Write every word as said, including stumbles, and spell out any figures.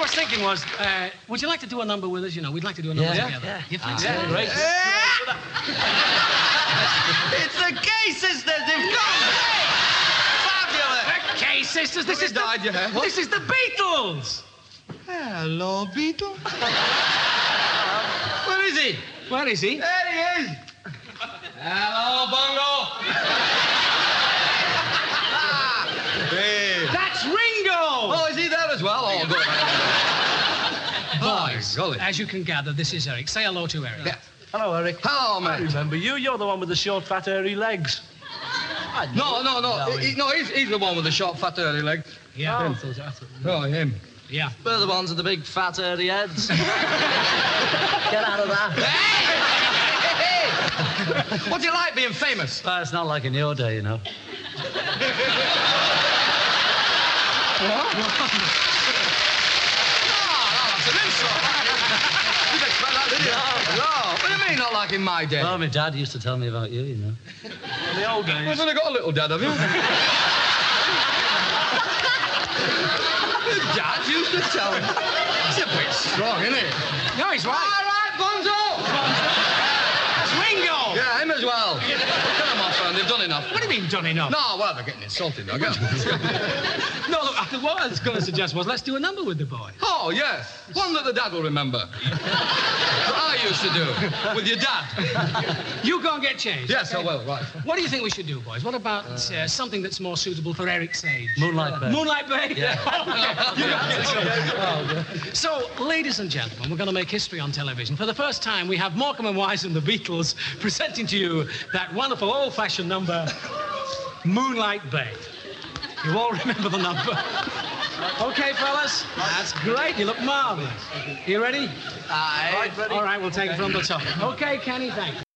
was thinking was, uh, would you like to do a number with us? You know, we'd like to do a number Yeah, together. yeah. You think so? Yeah, great. It's the Kay sisters. They've come. Fabulous. The Kay sisters. This Look, is it the, dyed your hair. What? This is the Beatles. Hello, Beetle. Where is he? Where is he? There he is. Hello, Bongo. Hey. That's Ringo. Oh, is he there as well? Oh, good. Boys, golly. as you can gather, this is Eric. Say hello to Eric. Yeah. Hello, Eric. Hello, I mate. remember you. You're the one with the short, fat, hairy legs. I know. No, no, no. No, He, no, he's, he's the one with the short, fat, early legs. Yeah. Oh, him. Yeah. We're the ones with the big, fat, hairy heads. Get out of that. Hey! What do you like being famous? Well, it's not like in your day, you know. What? No, that's an insult. You didn't expect that, did you? No. No. What do you mean, not like in my day? Well, my dad used to tell me about you, you know. In the old days. You've only got a little dad, have you? Your dad used to tell me. It's a bit strong, isn't it? No, he's right. All right, Bonzo! That's Ringo. Yeah, him as well. Come on, my friend, they've done enough. What do you mean done enough? No, well, they're getting insulted now, get 'em. No, look, I- what I was going to suggest was let's do a number with the boy. Oh, yes. One that the dad will remember. What I used to do with your dad. You go and get changed. Yes, I will, right. What do you think we should do, boys? What about uh, something that's more suitable for Eric's age? Moonlight Bay. Moonlight Bay? Yeah. You got it. So, ladies and gentlemen, we're going to make history on television. For the first time, we have Morecambe and Wise and the Beatles presenting to you that wonderful old-fashioned number, Moonlight Bay. You all remember the number? Okay, fellas? That's great. You look marvelous. You ready? Aye. All right, we'll take it from the top. Okay, Kenny, thank you.